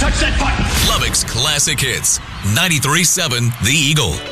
touch that button. Lubbock's Classic Hits. 93.7 The Eagle.